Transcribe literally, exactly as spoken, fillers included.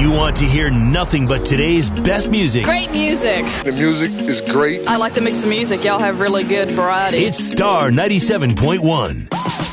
you want to hear nothing but today's best music, Great music. The music is great. I like to mix the music. Y'all have really good variety. It's Star ninety-seven point one.